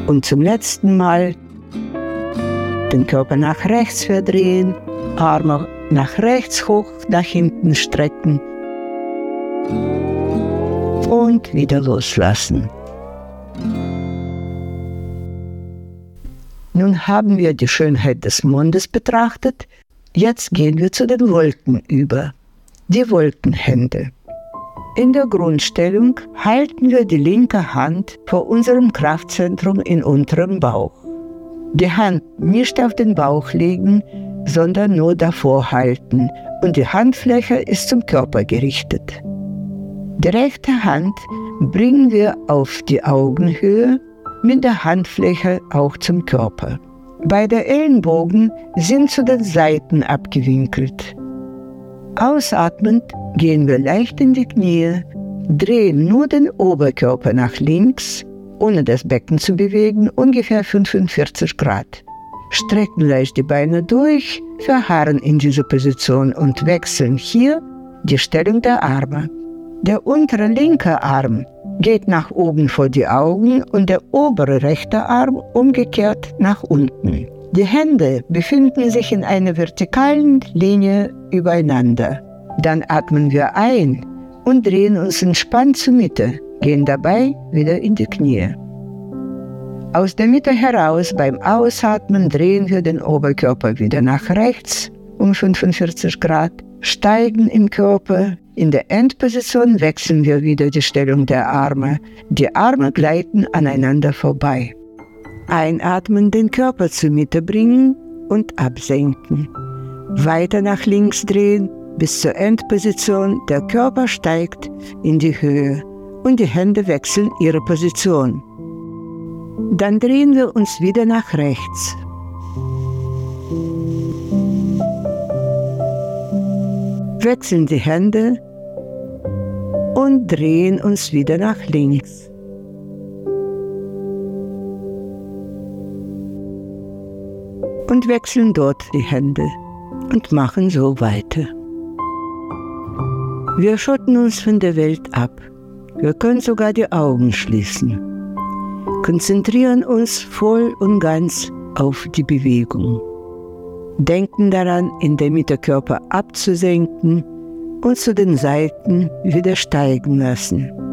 Und zum letzten Mal den Körper nach rechts verdrehen, Arme nach rechts hoch, nach hinten strecken und wieder loslassen. Nun haben wir die Schönheit des Mondes betrachtet, jetzt gehen wir zu den Wolken über. Die Wolkenhände. In der Grundstellung halten wir die linke Hand vor unserem Kraftzentrum in unterem Bauch. Die Hand nicht auf den Bauch legen, sondern nur davor halten und die Handfläche ist zum Körper gerichtet. Die rechte Hand bringen wir auf die Augenhöhe, mit der Handfläche auch zum Körper. Beide Ellenbogen sind zu den Seiten abgewinkelt. Ausatmend gehen wir leicht in die Knie, drehen nur den Oberkörper nach links, ohne das Becken zu bewegen, ungefähr 45 Grad. Strecken leicht die Beine durch, verharren in dieser Position und wechseln hier die Stellung der Arme. Der untere linke Arm geht nach oben vor die Augen und der obere rechte Arm umgekehrt nach unten. Die Hände befinden sich in einer vertikalen Linie übereinander. Dann atmen wir ein und drehen uns entspannt zur Mitte, gehen dabei wieder in die Knie. Aus der Mitte heraus beim Ausatmen drehen wir den Oberkörper wieder nach rechts um 45 Grad, steigen im Körper. In der Endposition wechseln wir wieder die Stellung der Arme. Die Arme gleiten aneinander vorbei. Einatmen, den Körper zur Mitte bringen und absenken. Weiter nach links drehen bis zur Endposition. Der Körper steigt in die Höhe und die Hände wechseln ihre Position. Dann drehen wir uns wieder nach rechts. Wechseln die Hände und drehen uns wieder nach links. Und wechseln dort die Hände und machen so weiter. Wir schotten uns von der Welt ab. Wir können sogar die Augen schließen. Konzentrieren uns voll und ganz auf die Bewegung. Denken daran, in der Mitte Körper abzusenken und zu den Seiten wieder steigen lassen.